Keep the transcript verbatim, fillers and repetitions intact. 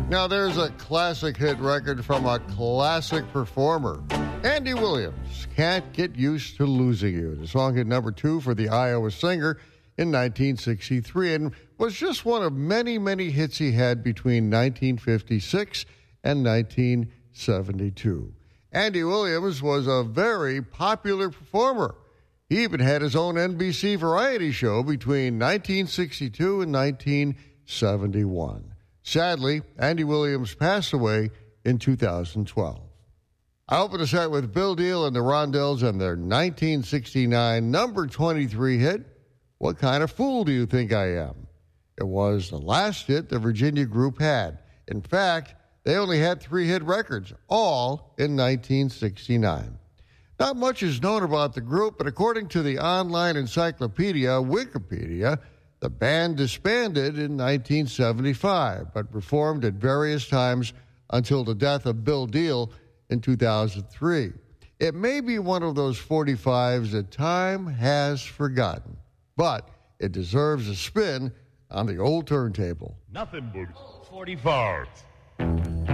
Now, there's a classic hit record from a classic performer. Andy Williams, Can't Get Used to Losing You. The song hit number two for the Iowa Singer in nineteen sixty-three and was just one of many, many hits he had between nineteen fifty-six and nineteen seventy-two. Andy Williams was a very popular performer. He even had his own N B C variety show between nineteen sixty-two and nineteen seventy-one. Sadly, Andy Williams passed away in two thousand twelve. I open the set with Bill Deal and the Rondells and their nineteen sixty-nine number twenty-three hit, What Kind of Fool Do You Think I Am? It was the last hit the Virginia group had. In fact, they only had three hit records, all in nineteen sixty-nine. Not much is known about the group, but according to the online encyclopedia, Wikipedia, the band disbanded in nineteen seventy-five, but performed at various times until the death of Bill Deal in two thousand three. It may be one of those forty-fives that time has forgotten, but it deserves a spin on the old turntable. Nothing but forty-fives.